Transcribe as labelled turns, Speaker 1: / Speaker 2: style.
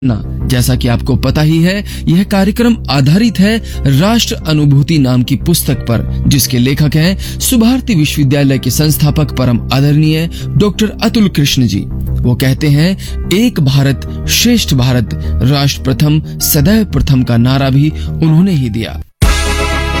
Speaker 1: जैसा कि आपको पता ही है, यह कार्यक्रम आधारित है राष्ट्र अनुभूति नाम की पुस्तक पर, जिसके लेखक हैं सुभारती विश्वविद्यालय के संस्थापक परम आदरणीय डॉक्टर अतुल कृष्ण जी। वो कहते हैं, एक भारत श्रेष्ठ भारत, राष्ट्र प्रथम सदैव प्रथम का नारा भी उन्होंने ही दिया।